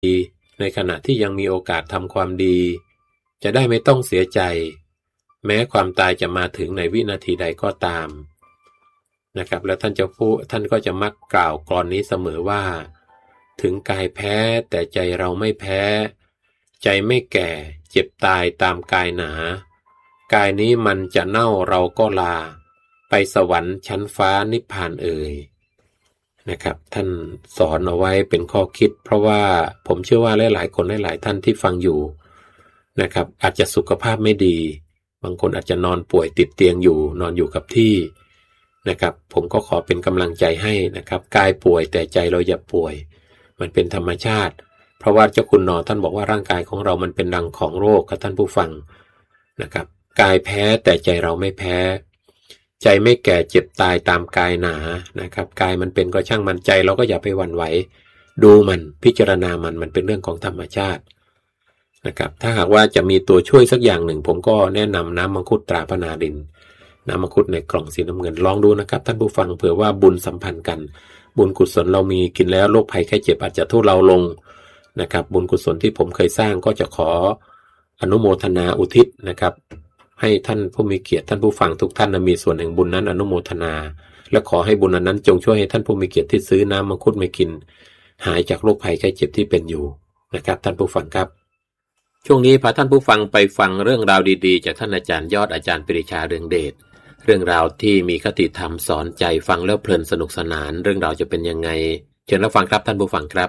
ในขณะที่ยังมีโอกาสทำความดีจะได้ไม่ต้องเสียใจแม้ความตายจะมาถึงในวินาทีใดก็ตามนะครับแล้วท่านก็จะมักกล่าวกลอนนี้เสมอว่าถึงกายแพ้แต่ใจเราไม่แพ้ใจไม่แก่เจ็บตายตามกายหนากายนี้มันจะเน่าเราก็ลาไปสวรรค์ชั้นฟ้านิพพานเอ่ยนะครับท่านสอนเอาไว้เป็นข้อคิดเพราะว่าผมเชื่อว่าหลายๆคนหลายๆท่านที่ฟังอยู่นะครับอาจจะสุขภาพไม่ดีบางคนอาจจะนอนป่วยติดเตียงอยู่นอนอยู่กับที่นะครับผมก็ขอเป็นกำลังใจให้นะครับกายป่วยแต่ใจเราอย่าป่วยมันเป็นธรรมชาติเพราะว่าเจ้าคุณนอท่านบอกว่าร่างกายของเรามันเป็นดังของโรคครับท่านผู้ฟังนะครับกายแพ้แต่ใจเราไม่แพ้ใจไม่แก่เจ็บตายตามกายหนานะครับกายมันเป็นก็ช่างมันใจเราก็อย่าไปหวั่นไหวดูมันพิจารณามันเป็นเรื่องของธรรมชาตินะครับถ้าหากว่าจะมีตัวช่วยสักอย่างหนึ่งผมก็แนะนำน้ำมังคุดตราพนาดินน้ำมังคุดในกล่องสีน้ำเงินลองดูนะครับท่านผู้ฟังเผื่อว่าบุญสัมพันธ์กันบุญกุศลเรามีกินแล้วโรคภัยแค่เจ็บอาจจะทุเลาลงนะครับบุญกุศลที่ผมเคยสร้างก็จะขออนุโมทนาอุทิศนะครับให้ท่านผู้มีเกียรติท่านผู้ฟังทุกท่านมีส่วนแห่งบุญนั้นอนุโมทนาและขอให้บุญนั้นจงช่วยให้ท่านผู้มีเกียรติที่ซื้อน้ำมังคุดมากินหายจากโรคภัยแค่เจ็บที่เป็นอยู่นะครับท่านผู้ฟังครับช่วงนี้พาท่านผู้ฟังไปฟังเรื่องราวดีๆจากท่านอาจารย์ยอดอาจารย์ปรีชาเรืองเดชเรื่องราวที่มีคติธรรมสอนใจฟังแล้วเพลินสนุกสนานเรื่องราวจะเป็นยังไงเชิญรับฟังครับท่านผู้ฟังครับ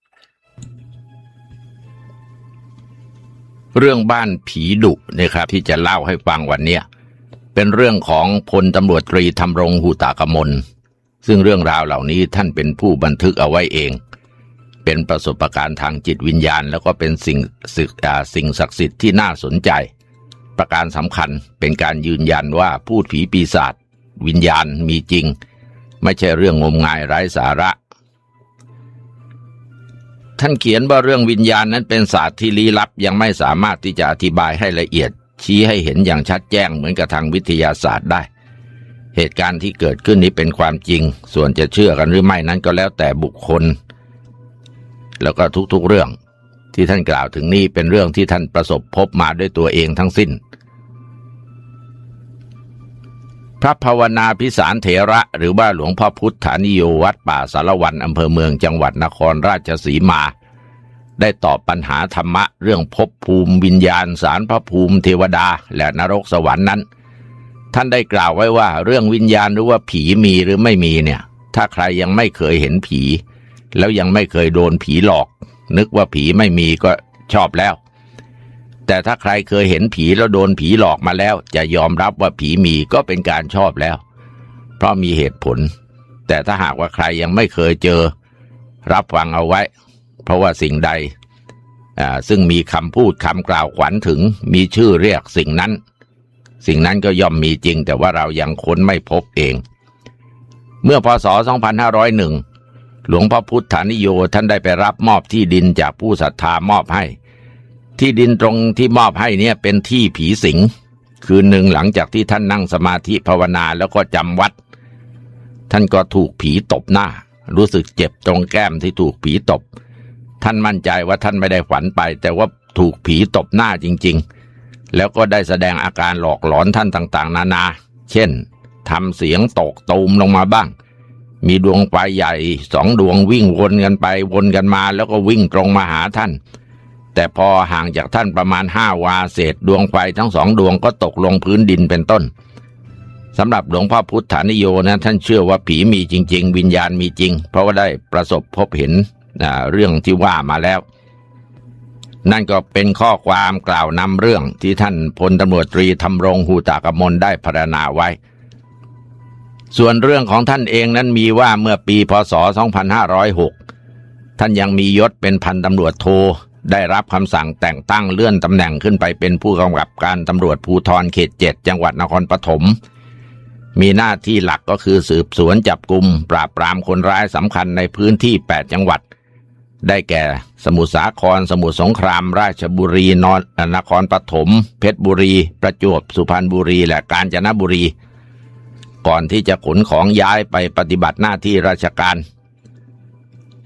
เรื่องบ้านผีดุนะครับที่จะเล่าให้ฟังวันนี้เป็นเรื่องของพลตำรวจตรีธำรงหูตากมลซึ่งเรื่องราวเหล่านี้ท่านเป็นผู้บันทึกเอาไว้เองเป็นประสบการณ์ทางจิตวิญญาณแล้วก็เป็นสิ่งศักดิ์สิทธิ์ที่น่าสนใจประการสำคัญเป็นการยืนยันว่าพูดผีปีศาจวิญญาณมีจริงไม่ใช่เรื่องงมงายไร้สาระท่านเขียนว่าเรื่องวิญญาณนั้นเป็นศาสตร์ที่ลี้ลับยังไม่สามารถที่จะอธิบายให้ละเอียดชี้ให้เห็นอย่างชัดแจ้งเหมือนกับทางวิทยาศาสตร์ได้เหตุการณ์ที่เกิดขึ้นนี้เป็นความจริงส่วนจะเชื่อกันหรือไม่นั้นก็แล้วแต่บุคคลแล้วก็ทุกๆเรื่องที่ท่านกล่าวถึงนี้เป็นเรื่องที่ท่านประสบพบมาด้วยตัวเองทั้งสิ้นพระภาวนาพิสารเถระหรือว่าหลวงพ่อพุทธานิโยวัดป่าสารวันอำเภอเมืองจังหวัดนครราชสีมาได้ตอบปัญหาธรรมะเรื่องภพภูมิวิญญาณศาลพระภูมิเทวดาและนรกสวรรค์นั้นท่านได้กล่าวไว้ว่าเรื่องวิญญาณหรือว่าผีมีหรือไม่มีเนี่ยถ้าใครยังไม่เคยเห็นผีแล้วยังไม่เคยโดนผีหลอกนึกว่าผีไม่มีก็ชอบแล้วแต่ถ้าใครเคยเห็นผีแล้วโดนผีหลอกมาแล้วจะยอมรับว่าผีมีก็เป็นการชอบแล้วเพราะมีเหตุผลแต่ถ้าหากว่าใครยังไม่เคยเจอรับฟังเอาไว้เพราะว่าสิ่งใดซึ่งมีคำพูดคำกล่าวขวัญถึงมีชื่อเรียกสิ่งนั้นก็ย่อมมีจริงแต่ว่าเรายังค้นไม่พบเองเมื่อพ.ศ. 2501หลวงพ่อพุทธานิโยท่านได้ไปรับมอบที่ดินจากผู้ศรัทธามอบให้ที่ดินตรงที่มอบให้เนี่ยเป็นที่ผีสิงคืนหนึ่งหลังจากที่ท่านนั่งสมาธิภาวนาแล้วก็จำวัดท่านก็ถูกผีตบหน้ารู้สึกเจ็บตรงแก้มที่ถูกผีตบท่านมั่นใจว่าท่านไม่ได้ฝันไปแต่ว่าถูกผีตบหน้าจริงๆแล้วก็ได้แสดงอาการหลอกหลอนท่านต่างๆนานาเช่นทำเสียงตกตูมลงมาบ้างมีดวงไฟใหญ่2 ดวงวิ่งวนกันไปวนกันมาแล้วก็วิ่งตรงมาหาท่านแต่พอห่างจากท่านประมาณ5 วาเศษดวงไฟทั้ง2 ดวงก็ตกลงพื้นดินเป็นต้นสำหรับหลวงพ่อพุทธานิโยนะท่านเชื่อว่าผีมีจริงๆวิญญาณมีจริงเพราะว่าได้ประสบพบเห็นเรื่องที่ว่ามาแล้วนั่นก็เป็นข้อความกล่าวนำเรื่องที่ท่านพลตำรวจตรีธำรงหูตากมลได้พรรณนาไว้ส่วนเรื่องของท่านเองนั้นมีว่าเมื่อปีพ.ศ. 2506ท่านยังมียศเป็นพันตำรวจโทได้รับคำสั่งแต่งตั้งเลื่อนตำแหน่งขึ้นไปเป็นผู้กำกับการตำรวจภูธรเขต 7จังหวัดนครปฐมมีหน้าที่หลักก็คือสืบสวนจับกุมปราบปรามคนร้ายสำคัญในพื้นที่8จังหวัดได้แก่สมุทรสาครสมุทรสงครามราชบุรีนครปฐมเพชรบุรีประจวบสุพรรณบุรีและกาญจนบุรีก่อนที่จะขนของย้ายไปปฏิบัติหน้าที่ราชการ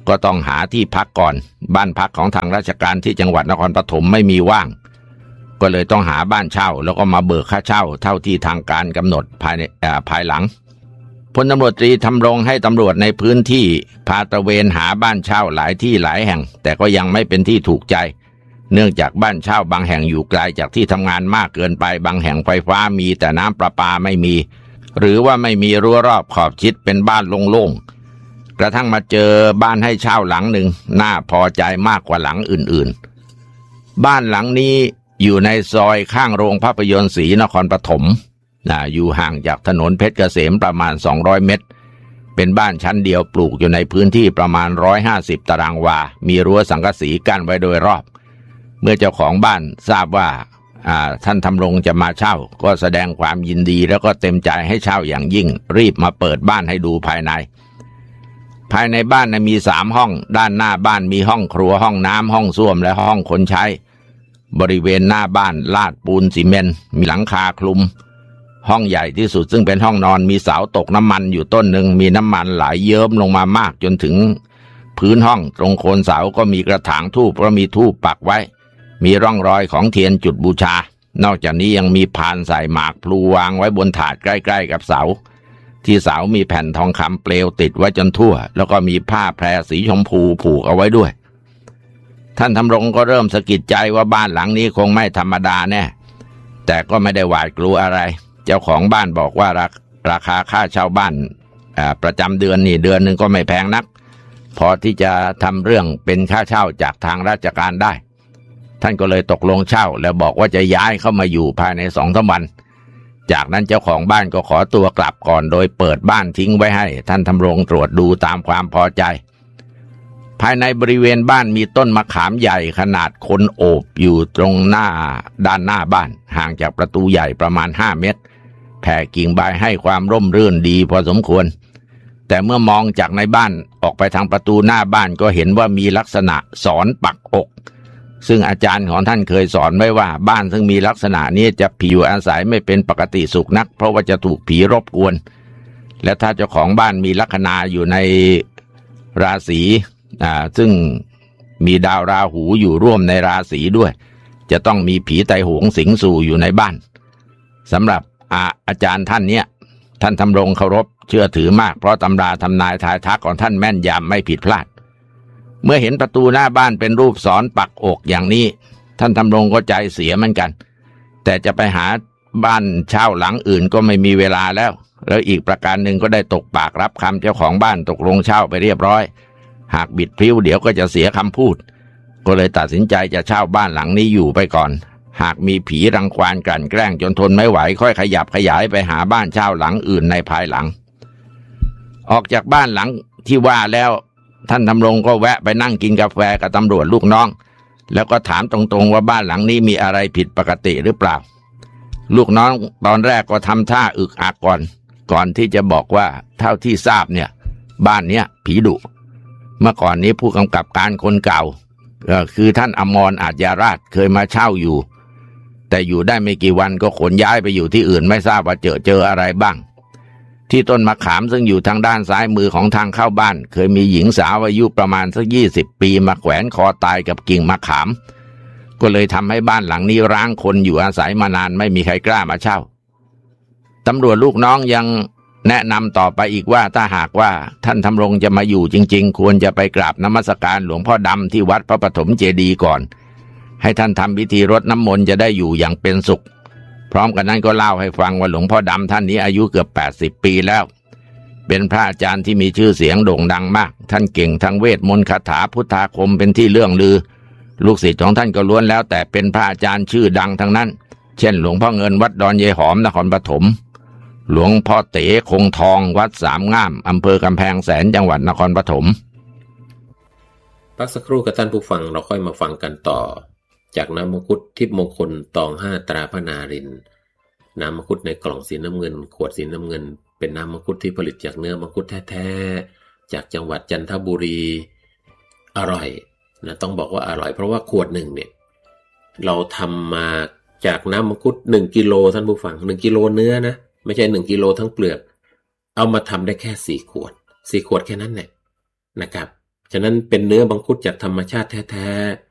ก็ต้องหาที่พักก่อนบ้านพักของทางราชการที่จังหวัดนครปฐมไม่มีว่างก็เลยต้องหาบ้านเช่าแล้วก็มาเบิกค่าเช่าเท่าที่ทางการกำหนดภายหลังพลตำรวจตรีธำรงให้ตำรวจในพื้นที่พาตระเวนหาบ้านเช่าหลายที่หลายแห่งแต่ก็ยังไม่เป็นที่ถูกใจเนื่องจากบ้านเช่าบางแห่งอยู่ไกลจากที่ทำงานมากเกินไปบางแห่งไฟฟ้ามีแต่น้ำประปาไม่มีหรือว่าไม่มีรั้วรอบขอบชิดเป็นบ้านโล่งๆกระทั่งมาเจอบ้านให้เช่าหลังหนึ่งน่าพอใจมากกว่าหลังอื่นๆบ้านหลังนี้อยู่ในซอยข้างโรงภาพยนตร์ศรีนครปฐมอยู่ห่างจากถนนเพชรเกษมประมาณ200 เมตรเป็นบ้านชั้นเดียวปลูกอยู่ในพื้นที่ประมาณ150ตารางวามีรั้วสังกะสีกั้นไว้โดยรอบเมื่อเจ้าของบ้านทราบว่าท่านธำรงจะมาเช่าก็แสดงความยินดีแล้วก็เต็มใจให้เช่าอย่างยิ่งรีบมาเปิดบ้านให้ดูภายในบ้านมี3 ห้องด้านหน้าบ้านมีห้องครัวห้องน้ำห้องส้วมและห้องคนใช้บริเวณหน้าบ้านลาดปูนซีเมนต์มีหลังคาคลุมห้องใหญ่ที่สุดซึ่งเป็นห้องนอนมีเสาตกน้ำมันอยู่ต้นหนึ่งมีน้ำมันไหลเยิ้มลงมามากจนถึงพื้นห้องตรงโคนเสาก็มีกระถางธูปเพราะมีธูปปักไว้มีร่องรอยของเทียนจุดบูชานอกจากนี้ยังมีพานใส่หมากพลูวางไว้บนถาดใกล้ๆกับเสาที่เสามีแผ่นทองคำเปลวติดไว้จนทั่วแล้วก็มีผ้าแพรสีชมพูผูกเอาไว้ด้วยท่านธำรงก็เริ่มสะกิดใจว่าบ้านหลังนี้คงไม่ธรรมดาแน่แต่ก็ไม่ได้หวาดกลัวอะไรเจ้าของบ้านบอกว่าราคาค่าเช่าบ้านประจำเดือนนี่เดือนหนึ่งก็ไม่แพงนักพอที่จะทำเรื่องเป็นค่าเช่าจากทางราชการได้ท่านก็เลยตกลงเช่าแล้วบอกว่าจะย้ายเข้ามาอยู่ภายใน 2-3 วันจากนั้นเจ้าของบ้านก็ขอตัวกลับก่อนโดยเปิดบ้านทิ้งไว้ให้ท่านธำรงตรวจดูตามความพอใจภายในบริเวณบ้านมีต้นมะขามใหญ่ขนาดคนโอบอยู่ตรงด้านหน้าบ้านห่างจากประตูใหญ่ประมาณ5 เมตรแผ่กิ่งใบให้ความร่มรื่นดีพอสมควรแต่เมื่อมองจากในบ้านออกไปทางประตูหน้าบ้านก็เห็นว่ามีลักษณะศรปักอกซึ่งอาจารย์ของท่านเคยสอนไว้ว่าบ้านซึ่งมีลักษณะนี้จะผีอยู่อาศัยไม่เป็นปกติสุขนักเพราะว่าจะถูกผีรบกวนและถ้าเจ้าของบ้านมีลัคนาอยู่ในราศีซึ่งมีดาวราหูอยู่ร่วมในราศีด้วยจะต้องมีผีไตโหงสิงสู่อยู่ในบ้านสำหรับอาจารย์ท่านเนี้ยท่านธำรงเคารพเชื่อถือมากเพราะตำราทำนายทายทักของท่านแม่นยำไม่ผิดพลาดเมื่อเห็นประตูหน้าบ้านเป็นรูปศรปักอกอย่างนี้ท่านธำรงก็ใจเสียเหมือนกันแต่จะไปหาบ้านเช่าหลังอื่นก็ไม่มีเวลาแล้วอีกประการหนึ่งก็ได้ตกปากรับคำเจ้าของบ้านตกลงเช่าไปเรียบร้อยหากบิดพลิ้วเดี๋ยวก็จะเสียคำพูดก็เลยตัดสินใจจะเช่าบ้านหลังนี้อยู่ไปก่อนหากมีผีรังควานกลั่นแกล้งจนทนไม่ไหวค่อยขยับขยายไปหาบ้านเช่าหลังอื่นในภายหลังออกจากบ้านหลังที่ว่าแล้วท่านธำรงก็แวะไปนั่งกินกาแฟกับตำรวจลูกน้องแล้วก็ถามตรงๆว่าบ้านหลังนี้มีอะไรผิดปกติหรือเปล่าลูกน้องตอนแรกก็ทำท่าอึกอักก่อนที่จะบอกว่าเท่าที่ทราบเนี่ยบ้านเนี้ยผีดุเมื่อก่อนนี้ผู้กำกับการคนเก่าคือท่านอมรอาจยาราชเคยมาเช่าอยู่แต่อยู่ได้ไม่กี่วันก็ขนย้ายไปอยู่ที่อื่นไม่ทราบว่าเจออะไรบ้างที่ต้นมะขามซึ่งอยู่ทางด้านซ้ายมือของทางเข้าบ้านเคยมีหญิงสาวอายุประมาณสัก20 ปีมาแขวนคอตายกับกิ่งมะขามก็เลยทำให้บ้านหลังนี้ร้างคนอยู่อาศัยมานานไม่มีใครกล้ามาเช่าตำรวจลูกน้องยังแนะนำต่อไปอีกว่าถ้าหากว่าท่านธำรงจะมาอยู่จริงๆควรจะไปกราบนมัสการหลวงพ่อดำที่วัดพระปฐมเจดีย์ก่อนให้ท่านทำพิธีรดน้ำมนต์จะได้อยู่อย่างเป็นสุขพร้อมกันนั้นก็เล่าให้ฟังว่าหลวงพ่อดำท่านนี้อายุเกือบ80 ปีแล้วเป็นพระอาจารย์ที่มีชื่อเสียงโด่งดังมากท่านเก่งทั้งเวทมนต์คาถาพุทธาคมเป็นที่เลื่องลือลูกศิษย์ของท่านก็ล้วนแล้วแต่เป็นพระอาจารย์ชื่อดังทั้งนั้นเช่นหลวงพ่อเงินวัดดอนเยหอมนครปฐมหลวงพ่อเต๋คงทองวัดสามง่ามอำเภอกำแพงแสนจังหวัดนครปฐมพักสักครู่กับท่านผู้ฟังเราค่อยมาฟังกันต่อจากน้ำมังคุดทิพย์มงคลตอง5ตราพระนารินทร์น้ำมังคุดในกล่องสีน้ำเงินขวดสีน้ำเงินเป็นน้ำมังคุดที่ผลิตจากเนื้อมังคุดแท้ๆจากจังหวัดจันทบุรีอร่อยนะต้องบอกว่าอร่อยเพราะว่าขวดหนึ่งเนี่ยเราทำมาจากน้ำมังคุด1 กิโลท่านผู้ฟัง1 กิโลเนื้อนะไม่ใช่1 กิโลทั้งเปลือกเอามาทำได้แค่4 ขวดแค่นั้นแหละนะครับฉะนั้นเป็นเนื้อมังคุดจากธรรมชาติแท้